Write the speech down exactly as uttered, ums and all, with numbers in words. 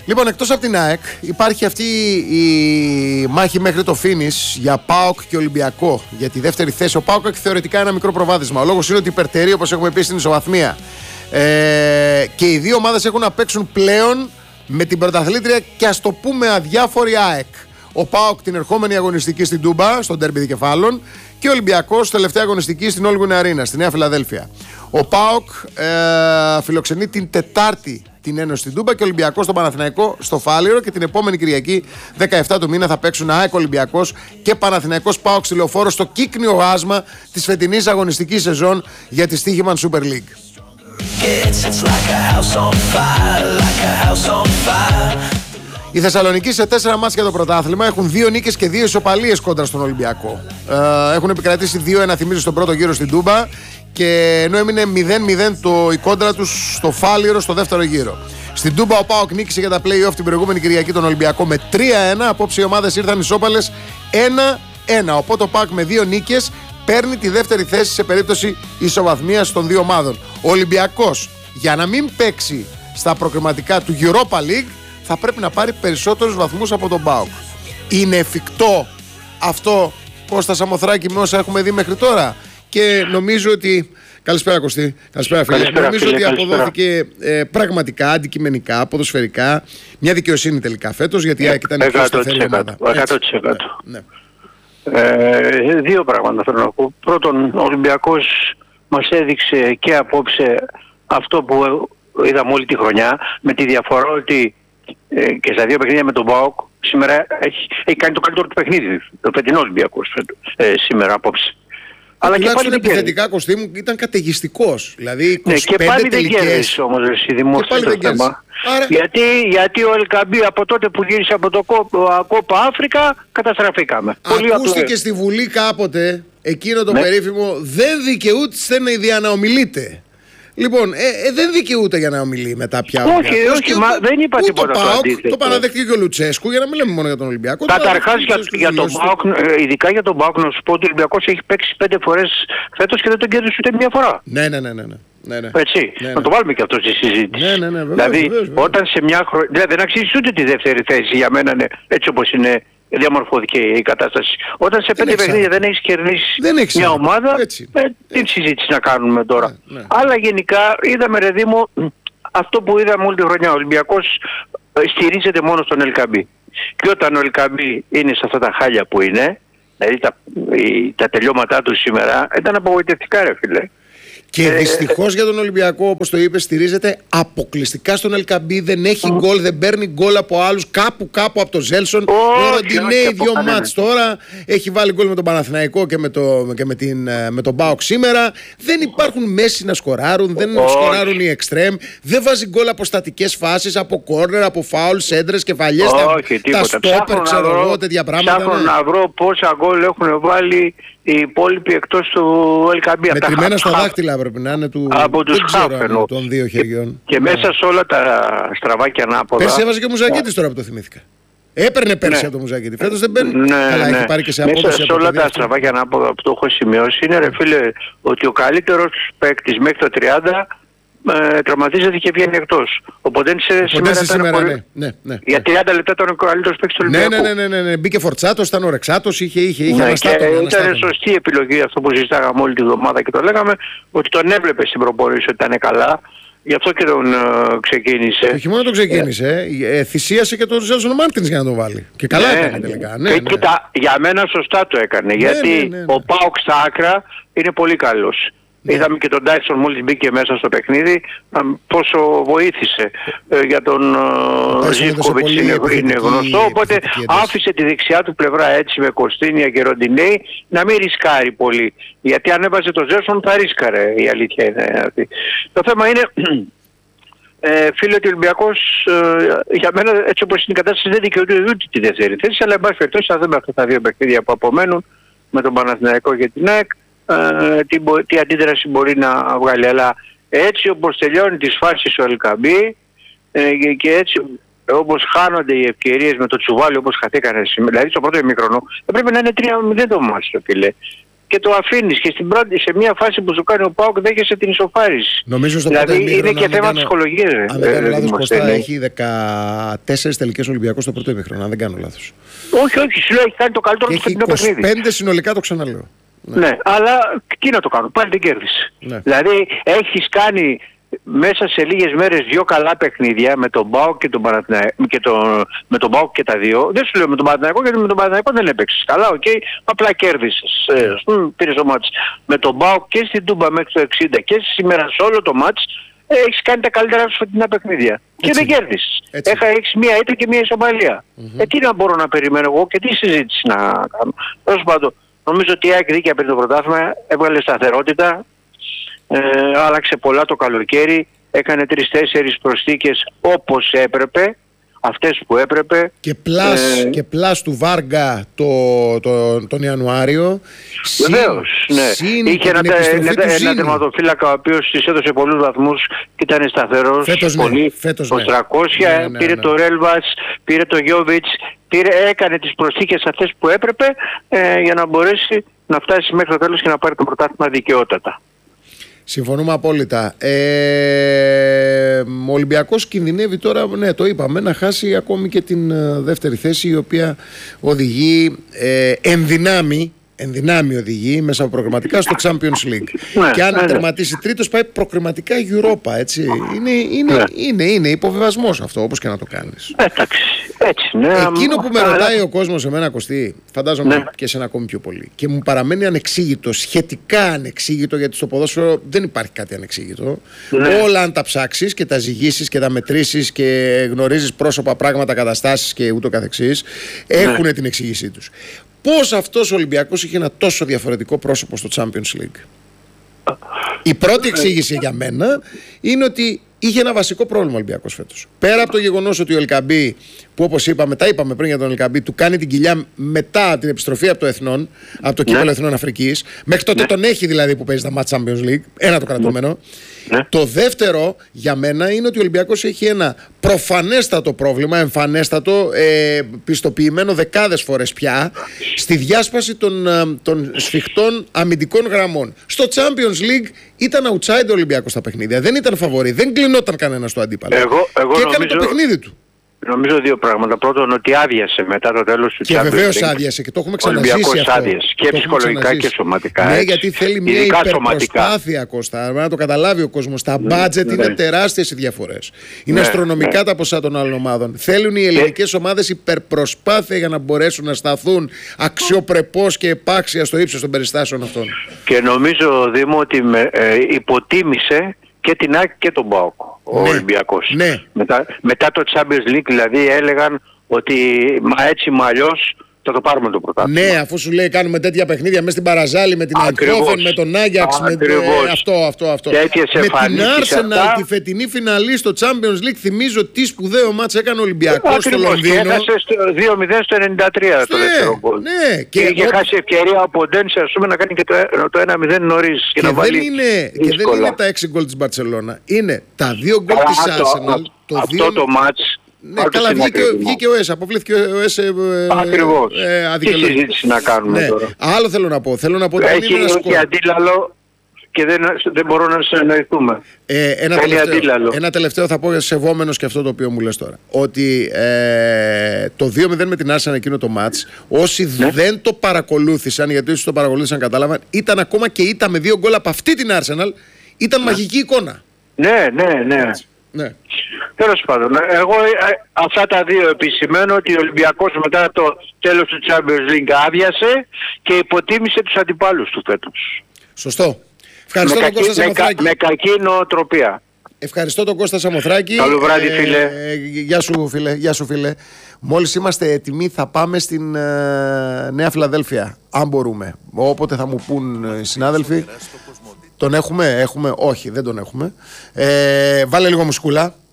Λοιπόν, εκτός από την ΑΕΚ, υπάρχει αυτή η μάχη μέχρι το finish για ΠΑΟΚ και Ολυμπιακό. Για τη δεύτερη θέση. Ο ΠΑΟΚ έχει θεωρητικά ένα μικρό προβάδισμα. Ο λόγος είναι ότι υπερτερεί, όπως έχουμε πει, στην ισοβαθμία. Ε, και οι δύο ομάδες έχουν να παίξουν πλέον με την πρωταθλήτρια και ας το πούμε αδιάφορη ΑΕΚ. Ο ΠΑΟΚ την ερχόμενη αγωνιστική στην Τούμπα, στον ντέρμπι δικεφάλων, και ο Ολυμπιακός τελευταία αγωνιστική στην Όλγουνε Αρίνα, στη Νέα Φιλαδέλφια. Ο ΠΑΟΚ ε, φιλοξενεί την Τετάρτη την Ένωση στην Τούμπα και ο Ολυμπιακός στον Παναθηναϊκό στο Φάληρο, και την επόμενη Κυριακή δεκαεφτά του μήνα θα παίξουν ΑΕΚ Ολυμπιακός και Παναθηναϊκός ΠΑΟΚ στη Λεωφόρο στο κύκνιο γάσμα της φετινής αγωνιστικής σεζόν για τη Στοίχημαν Super League. Οι Θεσσαλονικοί σε τέσσερα μάτς για το πρωτάθλημα έχουν δύο νίκες και δύο ισοπαλίες κόντρα στον Ολυμπιακό. Ε, έχουν επικρατήσει δύο ένα, θυμίζω, στον πρώτο γύρο στην Τούμπα, και ενώ έμεινε μηδέν μηδέν το, η κόντρα τους στο Φάληρο στο δεύτερο γύρο. Στην Τούμπα ο ΠΑΟΚ νίκησε για τα play-off την προηγούμενη Κυριακή τον Ολυμπιακό με τρία ένα. Απόψε οι ομάδες ήρθαν ισόπαλες ένα ένα. Οπότε ο ΠΑΟΚ με δύο νίκες παίρνει τη δεύτερη θέση σε περίπτωση ισοβαθμίας των δύο ομάδων. Ο Ολυμπιακός, για να μην παίξει στα προκριματικά του Europa League, θα πρέπει να πάρει περισσότερους βαθμούς από τον ΠΑΟΚ. Είναι εφικτό αυτό, Κώστα Σαμοθράκη, με όσα έχουμε δει μέχρι τώρα? Και νομίζω ότι... Καλησπέρα Κωστή, καλησπέρα φίλε. Καλησπέρα, νομίζω φίλε, ότι καλησπέρα. αποδόθηκε ε, πραγματικά, αντικειμενικά, ποδοσφαιρικά μια δικαιοσύνη τελικά φέτος, γιατί η ΑΕΚ ήταν η πιο σταθερή ομάδα. εκατό τοις εκατό. Ναι. Ε, δύο πράγματα θέλω να πω. Πρώτον, ο Ολυμπιακός μας έδειξε και απόψε αυτό που είδαμε όλη τη χρονιά, με τη διαφορά ότι ε, και στα δύο παιχνίδια με τον ΠΑΟΚ σήμερα έχει, έχει κάνει το καλύτερο του παιχνίδι, το φετινό Ολυμπιακός ε, σήμερα απόψε. Αλλά και πάλι επιθετικά, Κωστή μου, ήταν καταιγιστικός. Δηλαδή είκοσι ναι, πέντε και πάλι τελικές. δεν κέρδισε όμως εσύ δημόσια το θέμα. Άρα... Γιατί, γιατί ο Ελκαμπή από τότε που γύρισε από το Κόπα Αφρικα καταστραφήκαμε. Ακούστηκε στη Βουλή κάποτε εκείνο το ναι. περίφημο «Δεν δικαιούται να διαναομιλείτε». Λοιπόν, ε, ε, δεν δικαιούται για να ομιλεί μετά πια. Όχι, όχι, μα δεν είπα τίποτα το αντίθετο. Το παραδέχτηκε και ο Λουτσέσκου, για να μην λέμε μόνο για τον Ολυμπιακό. Καταρχάς για, για τον ΠΑΟΚ, ειδικά για τον ΠΑΟΚ, να σου πω ότι ο Ολυμπιακός έχει παίξει πέντε φορές φέτος και δεν τον κέρδισε ούτε μία φορά. Ναι, ναι, ναι, ναι. ναι, ναι. Έτσι, ναι, ναι. να το βάλουμε και αυτό στη συζήτηση. Ναι, ναι, ναι, βεβαίως, δηλαδή, βεβαίως, βεβαίως. όταν σε μια χρονιά. Δηλαδή, δεν αξίζει ούτε τη δεύτερη θέση για μένα, ναι, έτσι όπως είναι. Διαμορφώθηκε η κατάσταση. Όταν σε πέντε παιχνίδια δεν έχεις κερδίσει δεν έχεις μια ομάδα, ε, τι συζήτηση να κάνουμε τώρα. Ναι, ναι. Αλλά γενικά είδαμε, ρε Δήμο, αυτό που είδαμε όλη τη χρονιά. Ο Ολυμπιακός στηρίζεται μόνο στον Ελκαμπή. Και όταν ο Ελκαμπή είναι σε αυτά τα χάλια που είναι, δηλαδή τα, η, τα τελειώματά του σήμερα, ήταν απογοητευτικά, ρε φίλε. Και ε, δυστυχώς για τον Ολυμπιακό, όπως το είπε, στηρίζεται αποκλειστικά στον Ελκαμπή. Δεν έχει γκολ, δεν παίρνει γκολ από άλλους. Κάπου κάπου από τον Ζέλσον. Ο Ροντινέι δύο μάτς τώρα. Έχει βάλει γκολ με τον Παναθηναϊκό και με, το, και με, την, με τον ΠΑΟΚ σήμερα. Δεν υπάρχουν μέση να σκοράρουν. Δεν όχι. σκοράρουν οι εξτρέμ. Δεν βάζει γκολ από στατικές φάσεις, από κόρνερ, από φάουλ, σέντρες, κεφαλιές. Όχι, τα, τα στόπερ, ξέρω εγώ, τέτοια πράγματα. Ψάχνω ναι. να βρω πόσα γκολ έχουν βάλει οι υπόλοιποι εκτός του Ελκαμπή. Μετρημένα στα δάχτυλα πρέπει να είναι του. Από τους χάφ, των δύο χεριών. Και, και ναι. μέσα σε όλα τα στραβά και ανάποδα. Πέρσι έβαζε και ο Μουζακίτης τώρα που το θυμήθηκα. Έπαιρνε πέρσι ναι. από το Μουζακίτη. Φέτος δεν παίρνει. Ναι, αλλά ναι. έχει πάρει και σε απόδοση. Μέσα σε όλα τα στραβά και ανάποδα που το έχω σημειώσει είναι, ρε φίλε, ότι ο καλύτερος παίκτης μέχρι το τριάντα ε, τραυματίζεται και βγαίνει εκτός. Οπότε σε σήμερα, σήμερα πολύ... ναι, ναι, ναι. για τριάντα λεπτά ήταν ο καλύτερος παίκτης του Ολυμπιακού. Ναι, ναι, ναι, ναι, ναι. Μπήκε Φορτσάτος, ήταν ο Ρεξάτος, είχε, είχε, είχε ναι, αναστάτων. Και ήταν σωστή επιλογή αυτό που συζητάγαμε όλη τη βδομάδα και το λέγαμε, ότι τον έβλεπε στην προπορήση ότι ήταν καλά. Γι' αυτό και τον uh, ξεκίνησε. Όχι μόνο τον ξεκίνησε, ε, ε, θυσίασε και τον Ζέλσον Μάρτινς για να τον βάλει. Και καλά ναι, έκανε τελικά. Ναι, και, ναι. Κοίτα, για μένα σωστά το έκανε. Ναι, γιατί ναι, ναι, ναι. ο ΠΑΟΚ στα άκρα είναι πολύ καλός. Ναι. Είδαμε και τον Τάισον μόλις μπήκε μέσα στο παιχνίδι πόσο βοήθησε ε, για τον ε, Ζίβκοβιτς είναι, είναι γνωστό, οπότε άφησε τη δεξιά του πλευρά έτσι με Κωστίνια και Ροντινέι να μην ρισκάρει πολύ, γιατί αν έβαζε τον Ζέρσον θα ρίσκαρε, η αλήθεια είναι αυτή. Το θέμα είναι ε, φίλε ότι ο Ολυμπιακός ε, για μένα έτσι όπως είναι η κατάσταση δεν δικαιούται ούτε τη δεύτερη θέση, αλλά εν πάση περιπτώσει θα δούμε αυτά τα δύο παιχνίδια που απομένουν με τον Παναθηναϊκό και την ΑΕΚ. Uh, τι, τι αντίδραση μπορεί να βγάλει, αλλά έτσι όπως τελειώνει τις φάσεις ο Ελκαμπή ε, και, και έτσι όπως χάνονται οι ευκαιρίες με το τσουβάλι όπως χαθήκανε σήμερα, δηλαδή στο πρώτο ημίχρονο θα πρέπει να είναι τρία μηδέν το μάτσο, φίλε. και το αφήνεις και στην πρώτη, σε μια φάση που σου κάνει ο ΠΑΟΚ δέχεσαι την ισοφάριση. Νομίζω στο δηλαδή είναι και θέμα ψυχολογίας. Αν δεν κάνω λάθος, Κωστά, έχει δεκατέσσερις τελικές Ολυμπιακός στο πρώτο ημίχρονο, αν δεν κάνω λάθος. Όχι, όχι, σου λέει έχει κάνει το καλύτερο του φετινό παιχνίδι. είκοσι πέντε συνολικά, το ξαναλέω. Ναι. ναι, αλλά τι να το κάνω, πάλι δεν κέρδισε. Ναι. Δηλαδή έχεις κάνει μέσα σε λίγες μέρες δύο καλά παιχνίδια με τον ΠΑΟΚ και τον Παναθηναϊκό και το, με τον ΠΑΟΚ και τα δύο. Δεν σου λέω με τον Παναθηναϊκό, γιατί με τον Παναθηναϊκό δεν έπαιξες καλά, οκ, okay, απλά κέρδισες. Ε, πήρες το μάτς. Με τον ΠΑΟΚ και στην Τούμπα μέχρι το εξήντα και σήμερα σε όλο το μάτς ε, έχεις κάνει τα καλύτερα σου φετινά παιχνίδια. Έτσι. Και δεν κέρδισες. Έχεις μία ήττα και μία ισοπαλία. Mm-hmm. Ε, τι να μπορώ να περιμένω εγώ και τι συζήτηση να κάνω. Τέλος πάντων, νομίζω ότι η ΑΕΚ δίκαια πριν το πρωτάθλημα, έβγαλε σταθερότητα. Ε, άλλαξε πολλά το καλοκαίρι, έκανε τρεις-τέσσερις προσθήκες όπως έπρεπε, αυτές που έπρεπε. Και πλάς, ε, και πλάς του Βάργα το, το, τον Ιανουάριο. Βεβαίως, ναι. Συν είχε ένα, ένα, ένα τερματοφύλακα ο οποίος της έδωσε πολλούς βαθμούς και ήταν σταθερός. Φέτος πολύ, ναι, φέτος ναι. τριακόσια, ναι, ναι, πήρε ναι. το Ρέλβας, πήρε το Γιόβιτς, πήρε, έκανε τις προσθήκες αυτές που έπρεπε ε, για να μπορέσει να φτάσει μέχρι το τέλος και να πάρει το πρωτάθλημα δικαιότατα. Συμφωνούμε απόλυτα. Ε, ο Ολυμπιακός κινδυνεύει τώρα, ναι, το είπαμε, να χάσει ακόμη και την ε, δεύτερη θέση, η οποία οδηγεί ε, ενδυνάμει, ενδυνάμει οδηγεί μέσα από προκριματικά στο Champions League. Ναι, και αν ναι, τερματίσει τρίτος πάει προκριματικά Europa, έτσι. Είναι, είναι, ναι. είναι, είναι υποβιβασμός αυτό, όπως και να το κάνεις. Εντάξει, έτσι, ναι. Εκείνο που με ρωτάει ο κόσμος εμένα, Κωστή, φαντάζομαι ναι. και εσένα ακόμη πιο πολύ, και μου παραμένει ανεξήγητο, σχετικά ανεξήγητο, γιατί στο ποδόσφαιρο δεν υπάρχει κάτι ανεξήγητο. Ναι. Όλα αν τα ψάξεις και τα ζυγίσεις και τα μετρήσεις και γνωρίζεις πρόσωπα, πράγματα, καταστάσεις και ούτω καθεξής, έχουν ναι. την εξήγησή τους. Πώς αυτός ο Ολυμπιακός είχε ένα τόσο διαφορετικό πρόσωπο στο Champions League? Η πρώτη εξήγηση για μένα είναι ότι είχε ένα βασικό πρόβλημα ο Ολυμπιακός φέτος. Πέρα από το γεγονός ότι ο Ελκαμπή, που όπως είπαμε, τα είπαμε πριν για τον Ελκαμπή, του κάνει την κοιλιά μετά την επιστροφή από το Εθνών, από το κύπελλο Εθνών Αφρικής. Μέχρι τότε τον έχει δηλαδή που παίζει τα Match Champions League. Ένα το κρατούμενο. Το δεύτερο για μένα είναι ότι ο Ολυμπιακός έχει ένα προφανέστατο πρόβλημα, εμφανέστατο, ε, πιστοποιημένο δεκάδες φορές πια, στη διάσπαση των, των σφιχτών αμυντικών γραμμών. Στο Champions League ήταν outside ο Ολυμπιακός στα παιχνίδια. Δεν ήταν φαβορί, δεν κλεινόταν κανένας το αντίπαλο. Εγώ, εγώ και έκανε νομίζω... το παιχνίδι του. Νομίζω δύο πράγματα. Πρώτον, ότι άδειασε μετά το τέλος του Champions League. Και βεβαίως άδειασε και το έχουμε ξαναζήσει αυτό. Άδειασε και ψυχολογικά και σωματικά. Ναι, γιατί θέλει μια υπερπροσπάθεια, Κώστα. Να το καταλάβει ο κόσμος. Τα μπάτζετ ναι, είναι ναι. τεράστιες οι διαφορές. Είναι ναι, αστρονομικά ναι. τα ποσά των άλλων ομάδων. Θέλουν οι ελληνικές και... ομάδες υπερπροσπάθεια για να μπορέσουν να σταθούν αξιοπρεπώς και επάξια στο ύψος των περιστάσεων αυτών. Και νομίζω, Δήμο, ότι με, ε, υποτίμησε και την ΑΕΚ και τον ΠΑΟΚ ο ναι, Ολυμπιακός. Ναι. Μετά, μετά το Champions League δηλαδή έλεγαν ότι μα έτσι μα αλλιώς θα το πάρουμε το πρωτάθλημα. Ναι, αφού σου λέει κάνουμε τέτοια παιχνίδια μέσα στην Παραζάλη με την Eindhoven, με τον Άγιαξ, με ε, αυτό, αυτό, αυτό. Με την Arsenal, τη φετινή φιναλή στο Champions League, θυμίζω τι σπουδαίο μάτς έκανε ο Ολυμπιακός στο Λονδίνο. Και έχασε δύο μηδέν στο ενενήντα τρία ναι, το δεύτερο γκολ. Ναι, και είχε ό... χάσει ευκαιρία από Ντένσε ας πούμε να κάνει και το, το ένα μηδέν νωρίς και, και, να βάλει δεν είναι, και δεν είναι τα έξι γκολ της Μπαρτσελώνα, είναι τα δύο γκολ της Arsenal. Αυτό το μάτς. Ναι, καλά, βγήκε, βγήκε ο ΕΣ, αποβλήθηκε ο ΕΣ. Ακριβώς. Ε, Τι συζήτηση να κάνουμε ναι. τώρα. Άλλο θέλω να πω. Θέλω να πω ότι έχει είναι και αντίλαλο και δεν, δεν μπορώ να συνεννοηθούμε. Ε, ένα, τελευταίο, ένα τελευταίο θα πω σεβόμενος και αυτό το οποίο μου λες τώρα. Ότι ε, το δύο μηδέν με την Arsenal εκείνο το μάτς, όσοι ναι. δεν το παρακολούθησαν, γιατί όσοι το παρακολούθησαν κατάλαβαν, ήταν ακόμα και ήττα με δύο γκολ από αυτή την Arsenal, ήταν ναι. μαγική εικόνα. Ναι, ναι, ναι. Έτσι. Ναι. Τέλος πάντων, εγώ αυτά τα δύο επισημαίνω ότι ο Ολυμπιακός μετά το τέλος του Champions League άδειασε και υποτίμησε τους αντιπάλους του φέτος. Σωστό. Ευχαριστώ με τον Κώστα Σαμοθράκη. Με, με κακή νοοτροπία. Ευχαριστώ τον Κώστα Σαμοθράκη. Καλό βράδυ ε, φίλε. Ε, γεια σου φίλε. Γεια σου φίλε. Μόλις είμαστε έτοιμοι θα πάμε στην ε, Νέα Φιλαδέλφια. Αν μπορούμε. Όποτε θα μου πούν οι συνάδελφοι. Τον έχουμε, έχουμε, όχι δεν τον έχουμε. Ε, βάλε λίγο μουσκούλα.